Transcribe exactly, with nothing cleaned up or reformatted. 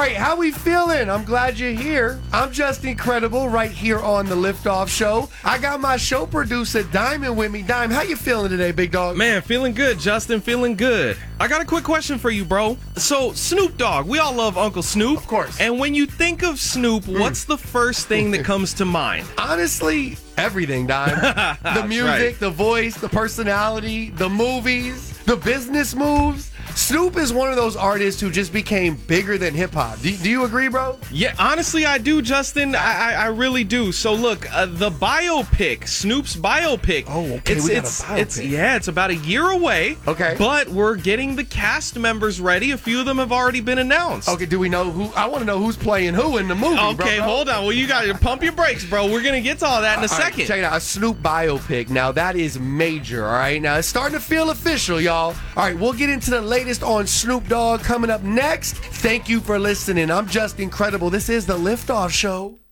right, how we feeling? I'm glad you're here. I'm just incredible right here on the Liftoff Show. I got my show producer, Diamond, with me. Dime, how you feeling today, big dog? Man, feeling good, Justin, feeling good. I got a quick question for you, bro. So, Snoop Dogg, we all love Uncle Snoop. Of course. And when you think of Snoop, mm. what's the first thing that comes to mind? Honestly, everything, Dime. The music, right. The voice, the personality, the movies, the business moves. Snoop is one of those artists who just became bigger than hip-hop. Do, do you agree, bro? Yeah, honestly, I do, Justin. I I, I really do. So, look, uh, the biopic, Snoop's biopic. Oh, okay, it's, we got it's, a biopic. It's, yeah, it's about a year away. Okay. But we're getting the cast members ready. A few of them have already been announced. Okay, do we know who? I want to know who's playing who in the movie, Okay, bro. hold on. Well, you got to pump your brakes, bro. We're going to get to all that in a all second. Right, check it out. A Snoop biopic. Now, that is major, all right? Now, it's starting to feel official, y'all. All right, we'll get into the latest on Snoop Dogg coming up next. Thank you for listening. I'm just incredible. This is the Liftoff Show.